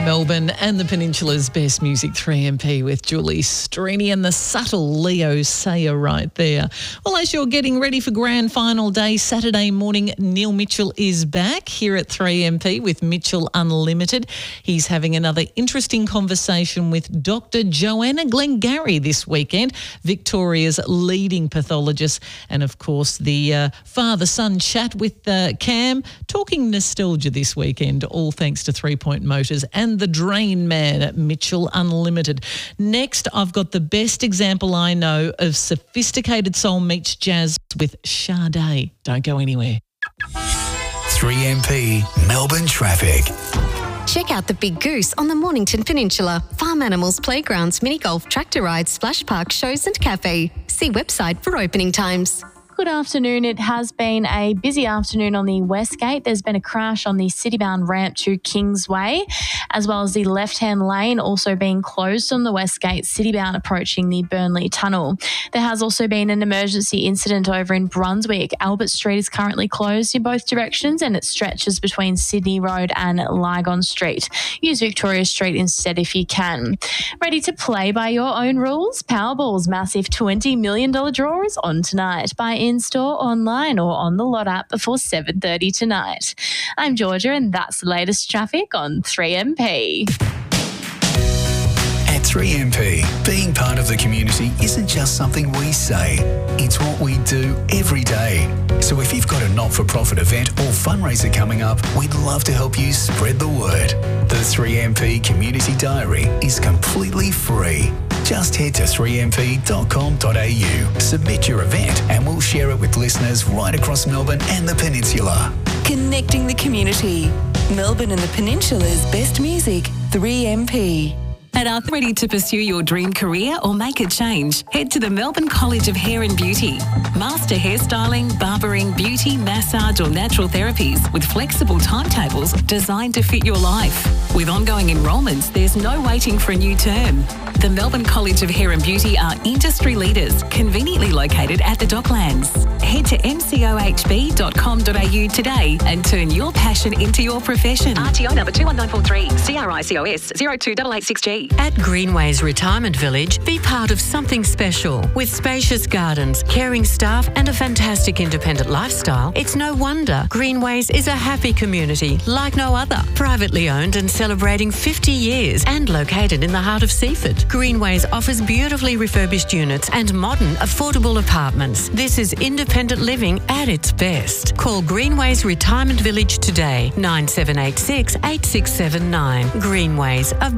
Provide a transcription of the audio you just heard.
Melbourne and the Peninsula's best music, 3MP with Julie Strini and the subtle Leo Sayer right there. Well, as you're getting ready for grand final day, Saturday morning, Neil Mitchell is back here at 3MP with Mitchell Unlimited. He's having another interesting conversation with Dr. Joanna Glengarry this weekend, Victoria's leading pathologist, and of course the father-son chat with Cam, talking nostalgia this weekend, all thanks to 3 Point Motors and the Drain Man at Mitchell Unlimited. Next, I've got the best example I know of sophisticated soul meets jazz with Sade. Don't go anywhere. 3MP Melbourne traffic. Check out the Big Goose on the Mornington Peninsula. Farm animals, playgrounds, mini golf, tractor rides, splash park, shows and cafe. See website for opening times. Good afternoon. It has been a busy afternoon on the West Gate. There's been a crash on the city-bound ramp to Kingsway, as well as the left-hand lane also being closed on the West Gate, city-bound approaching the Burnley Tunnel. There has also been an emergency incident over in Brunswick. Albert Street is currently closed in both directions and it stretches between Sydney Road and Lygon Street. Use Victoria Street instead if you can. Ready to play by your own rules? Powerball's massive $20 million draw is on tonight. Buy in-store, online or on the Lot app before 7:30 tonight. I'm Georgia and that's the latest traffic on 3MP. At 3MP, being part of the community isn't just something we say, it's what we do every day. So if you've got a not-for-profit event or fundraiser coming up, we'd love to help you spread the word. The 3MP Community Diary is completely free. Just head to 3mp.com.au, submit your event and we'll share it with listeners right across Melbourne and the Peninsula. Connecting the community. Melbourne and the Peninsula's best music, 3MP. Ready to pursue your dream career or make a change? Head to the Melbourne College of Hair and Beauty. Master hairstyling, barbering, beauty, massage or natural therapies with flexible timetables designed to fit your life. With ongoing enrolments, there's no waiting for a new term. The Melbourne College of Hair and Beauty are industry leaders, conveniently located at the Docklands. Head to mcohb.com.au today and turn your passion into your profession. RTO number 21943, CRICOS 028886G. At Greenways Retirement Village, be part of something special. With spacious gardens, caring staff and a fantastic independent lifestyle, it's no wonder Greenways is a happy community like no other. Privately owned and celebrating 50 years and located in the heart of Seaford. Greenways offers beautifully refurbished units and modern, affordable apartments. This is independent living at its best. Call Greenways Retirement Village today, 9786 8679. Greenways, a